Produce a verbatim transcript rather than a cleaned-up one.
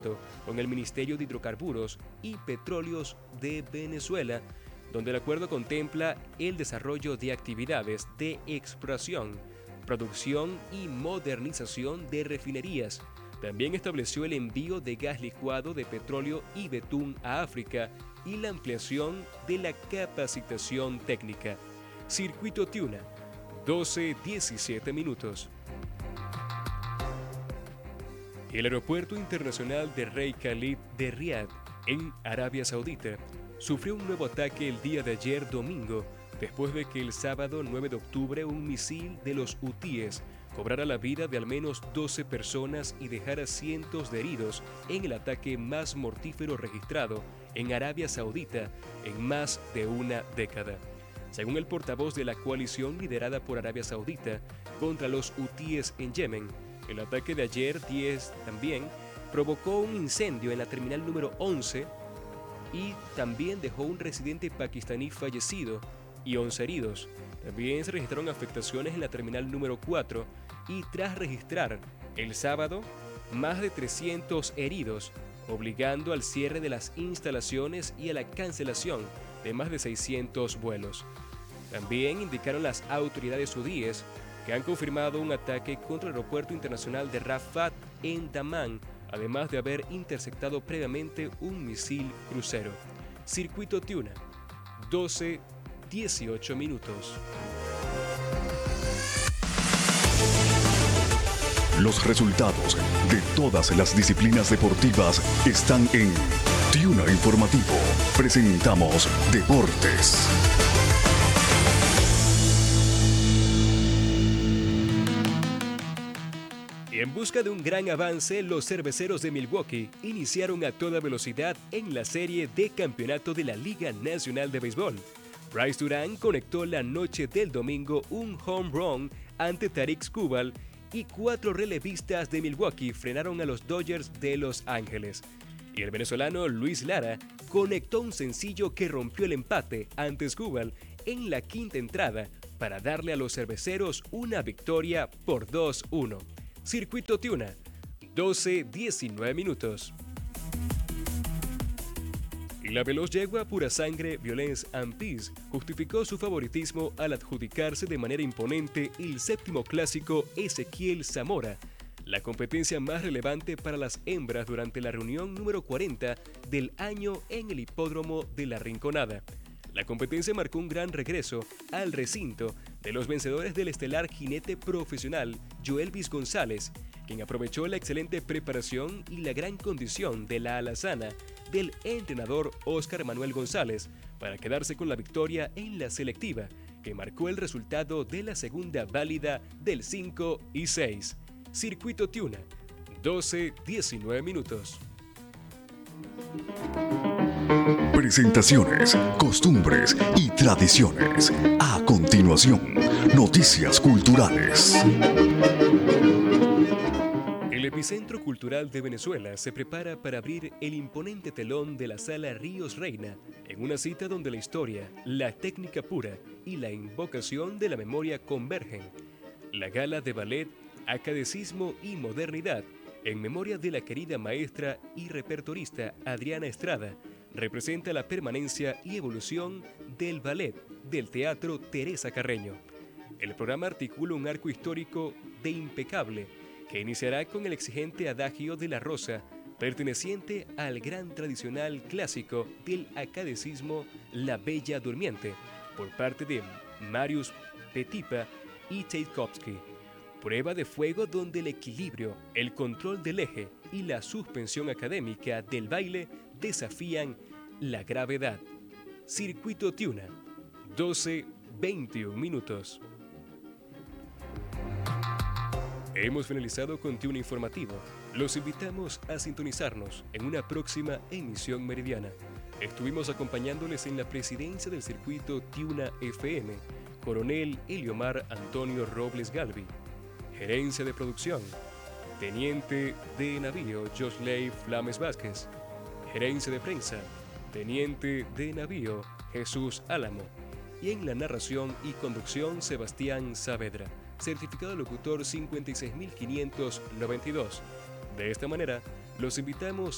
con el Ministerio de Hidrocarburos y Petróleos de Venezuela, donde el acuerdo contempla el desarrollo de actividades de exploración, producción y modernización de refinerías. También estableció el envío de gas licuado de petróleo y betún a África y la ampliación de la capacitación técnica. Circuito Tuna, doce diecisiete minutos. El Aeropuerto Internacional de Rey Khalid de Riad, en Arabia Saudita, sufrió un nuevo ataque el día de ayer domingo, después de que el sábado nueve de octubre un misil de los hutíes cobrara la vida de al menos doce personas y dejara cientos de heridos en el ataque más mortífero registrado en Arabia Saudita en más de una década. Según el portavoz de la coalición liderada por Arabia Saudita contra los hutíes en Yemen, el ataque de ayer diez también provocó un incendio en la terminal número once y también dejó un residente pakistaní fallecido y once heridos. También se registraron afectaciones en la terminal número cuatro y tras registrar el sábado más de trescientos heridos, obligando al cierre de las instalaciones y a la cancelación de más de seiscientos vuelos. También indicaron las autoridades saudíes que han confirmado un ataque contra el aeropuerto internacional de Rafat en Damán, además de haber interceptado previamente un misil crucero. Circuito Tuna, doce dieciocho minutos. Los resultados de todas las disciplinas deportivas están en Tuna Informativo. Presentamos Deportes. En busca de un gran avance, los cerveceros de Milwaukee iniciaron a toda velocidad en la serie de campeonato de la Liga Nacional de Béisbol. Bryce Durán conectó la noche del domingo un home run ante Tarik Skubal y cuatro relevistas de Milwaukee frenaron a los Dodgers de Los Ángeles. Y el venezolano Luis Lara conectó un sencillo que rompió el empate ante Skubal en la quinta entrada para darle a los cerveceros una victoria por dos uno. Circuito Tuna, doce diecinueve minutos. La veloz yegua pura sangre Violence and Peace justificó su favoritismo al adjudicarse de manera imponente el séptimo clásico Ezequiel Zamora, la competencia más relevante para las hembras durante la reunión número cuarenta del año en el hipódromo de La Rinconada. La competencia marcó un gran regreso al recinto de los vencedores del estelar jinete profesional Joelvis González, quien aprovechó la excelente preparación y la gran condición de la alazana del entrenador Óscar Manuel González para quedarse con la victoria en la selectiva, que marcó el resultado de la segunda válida del cinco y seis. Circuito Tuna, doce diecinueve minutos. Presentaciones, costumbres y tradiciones. A continuación, noticias culturales. El epicentro cultural de Venezuela se prepara para abrir el imponente telón de la Sala Ríos Reina en una cita donde la historia, la técnica pura y la invocación de la memoria convergen. La gala de ballet, academicismo y modernidad en memoria de la querida maestra y repertorista Adriana Estrada representa la permanencia y evolución del ballet del Teatro Teresa Carreño. El programa articula un arco histórico de impecable que iniciará con el exigente adagio de la Rosa, perteneciente al gran tradicional clásico del academicismo La Bella Durmiente, por parte de Marius Petipa y Tchaikovsky. Prueba de fuego donde el equilibrio, el control del eje y la suspensión académica del baile desafían la gravedad. Circuito Tuna, doce veintiún minutos. Hemos finalizado con Tuna Informativo. Los invitamos a sintonizarnos en una próxima emisión meridiana. Estuvimos acompañándoles en la presidencia del circuito Tuna F M, Coronel Eliomar Antonio Robles Galvi. Gerencia de producción, Teniente de Navío Josley Flames Vázquez. Gerencia de prensa, Teniente de Navío Jesús Álamo. Y en la narración y conducción, Sebastián Saavedra. Certificado locutor cincuenta y seis mil quinientos noventa y dos. De esta manera, los invitamos